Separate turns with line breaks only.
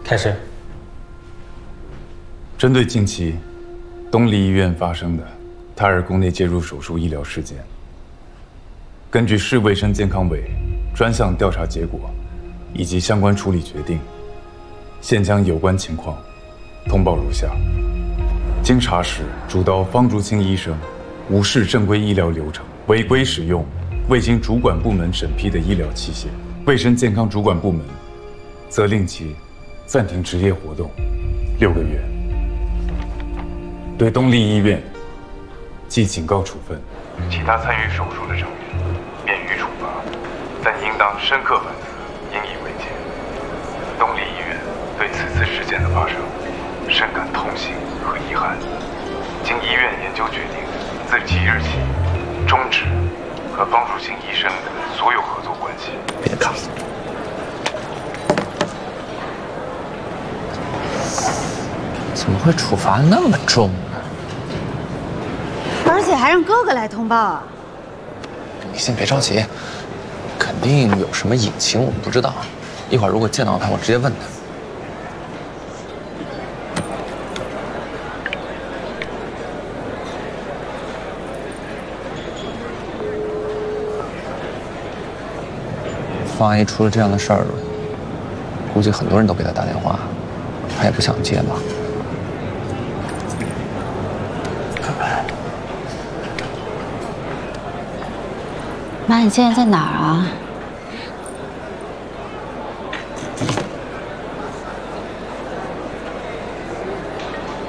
太师，
针对近期东丽医院发生的胎儿宫内介入手术医疗事件，根据市卫生健康委专项调查结果以及相关处理决定，现将有关情况通报如下：经查实，主刀方竹清医生无视正规医疗流程，违规使用未经主管部门审批的医疗器械，卫生健康主管部门责令其暂停执业活动6个月。对东丽医院记警告处分，其他参与手术的成员免予处罚，但应当深刻反思，引以为戒。东丽医院对此次事件的发生深感痛心和遗憾，经医院研究决定，自即日起终止和方树清医生的所有合作关系。
别看了。怎么会处罚那么重呢？
而且还让哥哥来通报啊！
你先别着急，肯定有什么隐情我们不知道。一会儿如果见到他，我直接问他。方阿姨出了这样的事儿，估计很多人都给她打电话，她也不想接吧。
妈，你现在在哪儿啊？